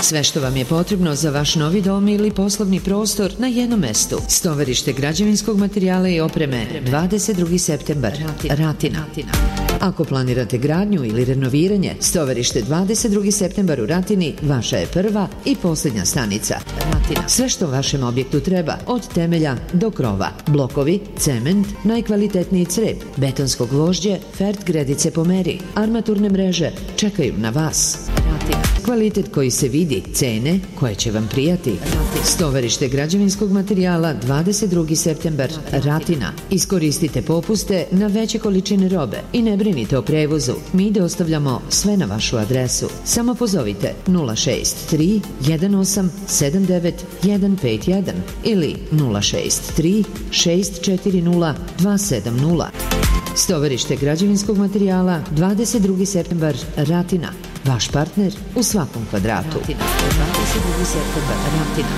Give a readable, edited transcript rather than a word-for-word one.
Sve što vam je potrebno za vaš novi dom ili poslovni prostor na jednom mestu. Stovarište građevinskog materijala i opreme, 22. septembar, Ratina. Ako planirate gradnju ili renoviranje, stovarište 22. septembar u Ratini vaša je prva i posljednja stanica. Sve što vašem objektu treba, od temelja do krova. Blokovi, cement, najkvalitetniji crep, betonsko gvožđe, fert gredice po meri, armaturne mreže čekaju na vas. Kvalitet koji se vidi, cene koje će vam prijati. Stovarište građevinskog materijala, 22. septembar, Ratina. Iskoristite popuste na veće količine robe i ne brinite o prevozu. Mi dostavljamo sve na vašu adresu. Samo pozovite 063 18 79 151 ili 063 640 270. Stovarište građevinskog materijala, 22. septembar, Ratina. Vaš partner u svakom kvadratu. 22. septembar, Ratina.